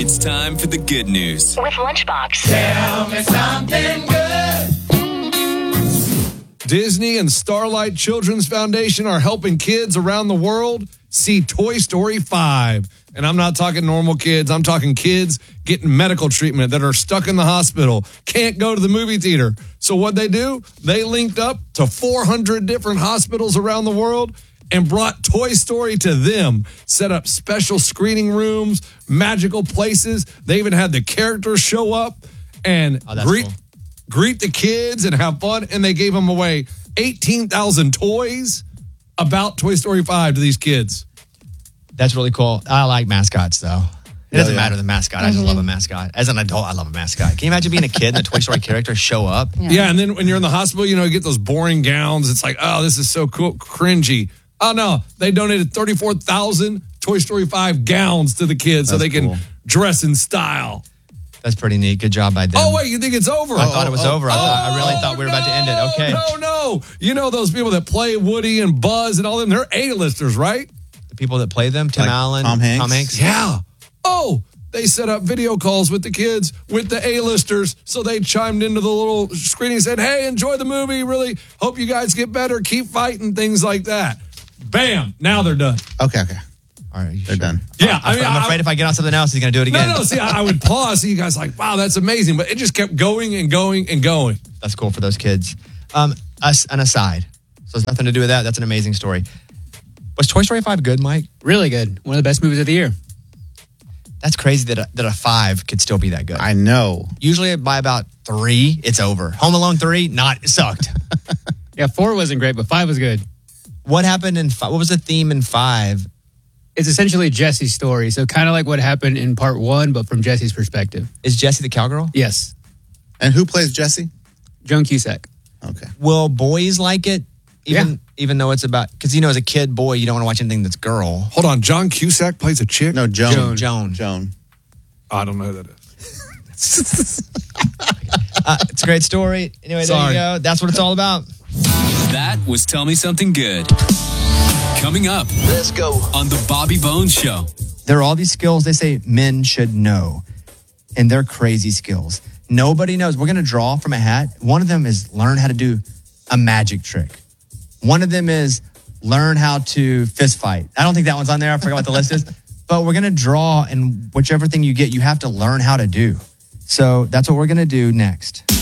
It's time for the good news. With Lunchbox. Tell me something good. Disney and Starlight Children's Foundation are helping kids around the world see Toy Story 5. And I'm not talking normal kids. I'm talking kids getting medical treatment that are stuck in the hospital, can't go to the movie theater. So what they do, they linked up to 400 different hospitals around the world and brought Toy Story to them, set up special screening rooms, magical places. They even had the characters show up and greet the kids and have fun. And they gave them away 18,000 toys about Toy Story 5 to these kids. That's really cool. I like mascots, though. It doesn't matter the mascot. I just love a mascot. As an adult, I love a mascot. Can you imagine being a kid and the Toy Story characters show up? Yeah, and then when you're in the hospital, you get those boring gowns. It's like, oh, this is so cool, cringy. Oh, no. They donated 34,000 Toy Story 5 gowns to the kids so they can dress in style. That's pretty neat. Good job by them. Oh, wait, you think it's over? I thought it was over. I really thought we were about to end it. Okay. No. You know those people that play Woody and Buzz and all them? They're A-listers, right? The people that play them? Tim Allen? Tom Hanks? Yeah. Oh, they set up video calls with the kids, with the A-listers, so they chimed into the little screening and said, hey, enjoy the movie. Really hope you guys get better. Keep fighting, things like that. Bam. Now they're done. Okay. All right, they're done. Yeah. I'm afraid if I get on something else, he's going to do it again. No. See, I would pause. See you guys like, wow, that's amazing. But it just kept going and going and going. That's cool for those kids. An aside. So it's nothing to do with that. That's an amazing story. Was Toy Story 5 good, Mike? Really good. One of the best movies of the year. That's crazy that a 5 could still be that good. I know. Usually by about 3, it's over. Home Alone 3, it sucked. Yeah, 4 wasn't great, but 5 was good. What happened in 5? What was the theme in 5? It's essentially Jesse's story. So kind of like what happened in part 1, but from Jesse's perspective. Is Jessie the cowgirl? Yes. And who plays Jessie? Joan Cusack. Okay. Will boys like it? Even though it's about, because as a kid, boy, you don't want to watch anything that's girl. Hold on, John Cusack plays a chick? No, Joan. I don't know who that is. It's a great story. Anyway, there you go. That's what it's all about. That was Tell Me Something Good. Coming up. Let's go. On the Bobby Bones Show. There are all these skills they say men should know, and they're crazy skills. Nobody knows. We're going to draw from a hat. One of them is learn how to do a magic trick. One of them is learn how to fist fight. I don't think that one's on there. I forgot what the list is. But we're going to draw, and whichever thing you get, you have to learn how to do. So that's what we're going to do next.